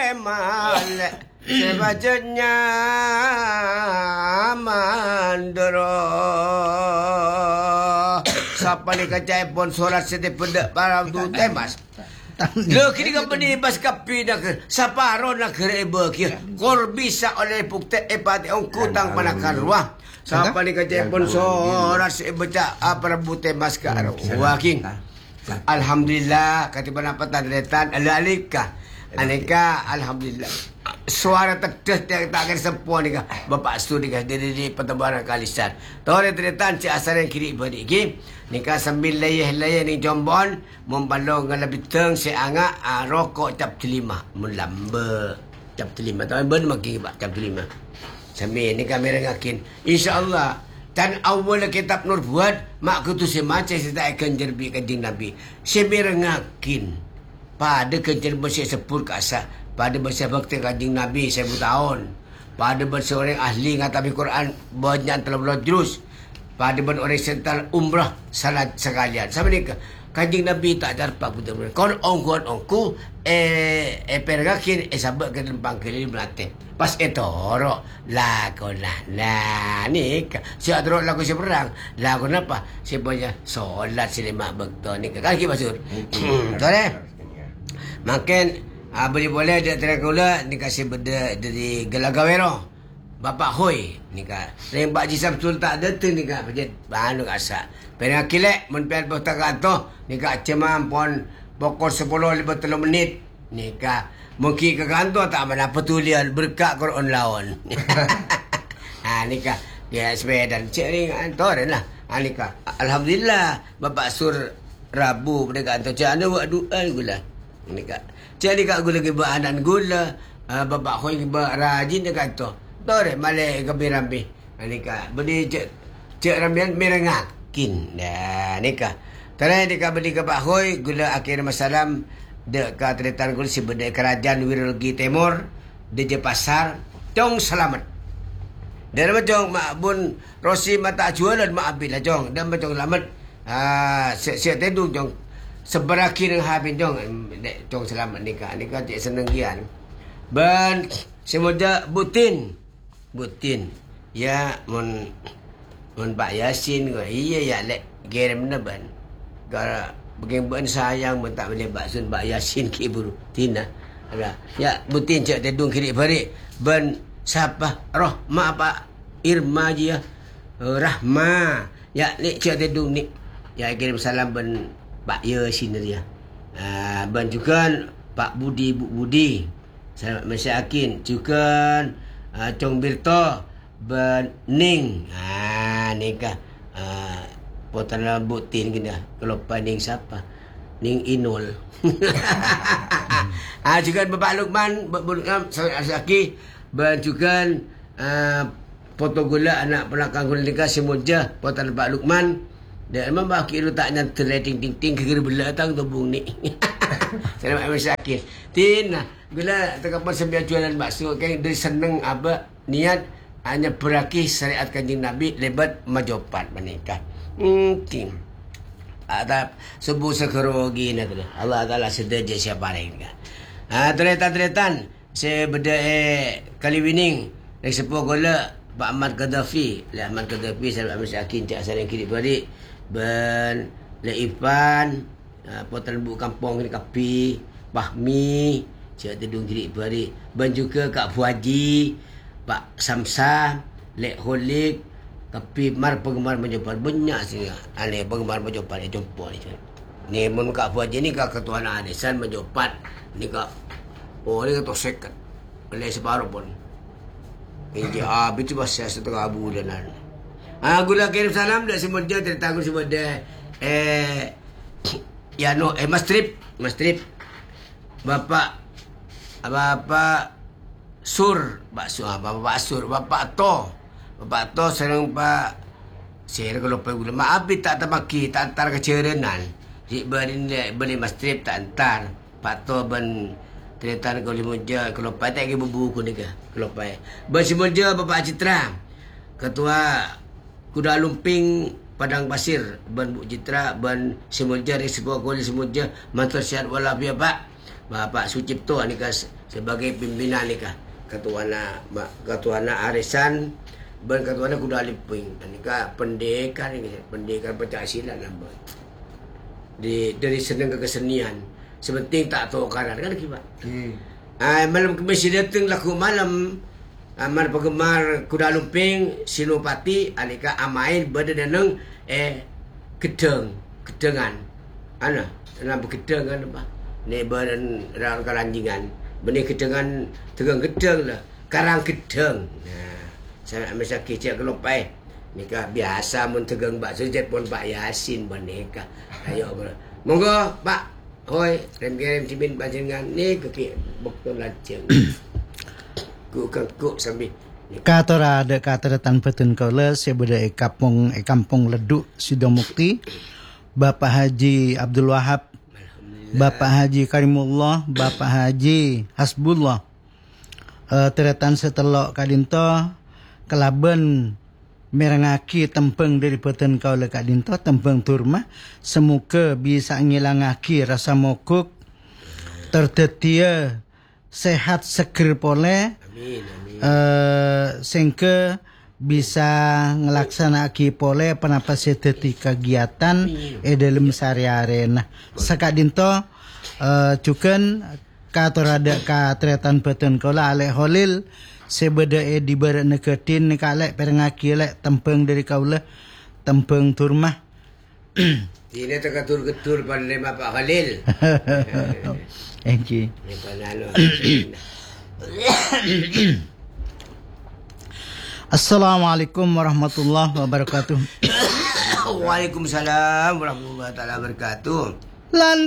mal sebajanya mandoro siapa ni kacai pun solat setiap pedak para tu temas lo kini kau beni bas kapi dah ke saparo nak kereba kia kor bisa oleh bukti epati ongkutang panakan ruah siapa ni kacai pun solat sebaca apa bukti mas ke wakin alhamdulillah katiba napatan retan alika aneka alhamdulillah suara tetes yang tak akan sempuan ni kah bapak studi kah di pertempuran kalisan tore tretan ci asar yang kiri beri ki nikah sambil layah ni jombon membalong dengan lebih teng si angak rokok cap telima mulamba cap telima tahu ben makin pak cap telima sambil ni kamera ngakin insyaallah dan awal kitab nur buat mak kutu si macam saya akan jerbi kanjeng nabi semir ngakin pada kejar bersih sepur kasah pada bersih bakti kanjeng nabi 1000 tahun pada bersih orang ahli ngatabi Quran banyak telah jurus pada ben orang sental umrah salat sekalian sama ni kanjeng nabi tak darpak betul kon ongku pergakin sabak ke lempang keliling melate pas etoro lakona nah ni si adro lagu si perang lagu apa si banyak solat si lima bakto ni kaki basur tore makin boleh dia terakula ni kasih benda dari Gelagawero Bapak Hoi ni kan Pak Jisam Sul tak ada tu ni kan pejat banu asak perang kilek mun pian botak ato ni kan cemam pon pokok 10 53 menit ni kan mungkin ke kantor tak mana petulian berkat Quran lawan ni kan dia sepeda dan cering kantor lah ni kan alhamdulillah Bapak Sur Rabu pada kantor cana buat doa gula ni kak jadi kak gula ke bahanan gula bapak khoi ke rajin dekat tu tore malai ke birambi ni kak beli cek rambian merengakin dah ni kak tare di kak beli ke pak khoi gula akhir masalam dekat tretan gula si benda kerajaan Wirologi Timur di pasar jong selamat dan macam mak bun rosi mata jualan mak abil lah jong dan macam selamat siap tedung jong seberaki dengan habis jong selamat nikah cik seneng gian ban semoga butin ya mun Pak Yasin ko iya ya lek gerem na ban gara begin ban sayang mun tak boleh baksun Pak Yasin ki buru tina ada ya butin cik tedung kiri bari ban siapa roh mak Pak Irma je ya Rahma ya lek cik tedung ni ya kirim salam ban Pak Yasin dia. Dan juga Pak Budi, Bu Budi. Selamat Masyakin. Juga Chong Birto, Bening. Nikah. Potan lambutin kena. Kalau Ning siapa? Ning Inul. Juga Bapak Lukman, Selamat Masyakin. Dan juga Foto Gula, anak pelakang gula nikah semuja. Potan Pak Lukman. Dan memang baki lu tak nak terleting ting kegeri bela tang tubung ni. Selamat Masyakin. Tina gula tekapan sembilan jualan bakso kan dari seneng apa niat hanya berakih syariat kanjeng Nabi lebat majopat menikah. Ting. Ada subuh sekerogi na tu. Allah Taala sedaja siapa lain ka. Tretan saya beda kali winning dari sepuh gula Pak Ahmad Gaddafi. Ahmad Gaddafi Selamat Masyakin cak asal yang kiri balik. Ben Leipan Potan Bu Kampung ni Kapi Bahmi Cik Tedung Jirik Bari Ben juga Kak Fuhaji Pak Samsa Lek Holik Kapi Mar penggemar menjumpa banyak sini aneh penggemar menjumpa ni jumpa ni mun Kak Fuhaji ni Kak Ketua Adesan menjumpa ni Kak ni ketua sekat oleh separuh pun ini habis tu bahasa setengah abu dan gula kirim salam dak semua dia tertagun semua dia ya no Mas Trip Bapak Sur Bapak Sur Bapak To serang Pak saya kalau pergi gula maaf tak termaki tak antar kecerenan si beli Mas Trip tak antar Pak To ben tretan kalau muja kalau patai ke buku ni ke kalau pai ben semuja Bapak Citra Ketua Kuda Lumping Padang Pasir ban Bu Citra ban semuja dari sebuah kuali semuja mantul sihat walafiat Pak Bapak Sucipto ni sebagai pimpinan ni ketuana arisan ben ketuana kuda liping ni pendekar Pancasila nama dari senang ke kesenian sepenting tak tahu karan kan kibat. Malam kemisi datang laku malam amal penggemar kuda lumping Sinopati alika amain berdenang kedengan ana berkedengan apa ni beren rang kalanjingan beni kedengan tegang gedeng lah karang gedeng. Saya masa kecil kelopai nikah biasa mun tegang bakso jet pun Pak Yasin boneka. Ayo monggo Pak. Hoi, rem-rem cimin panjenengan ni kaki betul lajeng. Kuk sambil Katora ada kateratan petun kaula sebeda kampung Leduk Sidomukti. Bapak Haji Abdul Wahab, Bapak Haji Karimullah, Bapak Haji Hasbullah. Teratan setelok kadinto kelaben merangaki tempeng dari petun kaula kadinto tempeng turmah semoga bisa ngilangaki rasa mokuk tertetia sehat seger pole. Amin. Sehingga bisa ngelaksanaki pole penapa seteti kegiatan dalam sehari-hari. Nah, sakadinto cuken katorada katretan petun kaula alek holil sebeda di barat neketin ni kalek perengaki lek tempeng dari kaula tempeng turmah. Ini terketur-ketur pada lima Pak Khalil. Thank you. Ni panalo. Assalamualaikum warahmatullahi wabarakatuh. Waalaikumsalam warahmatullahi wabarakatuh. Lan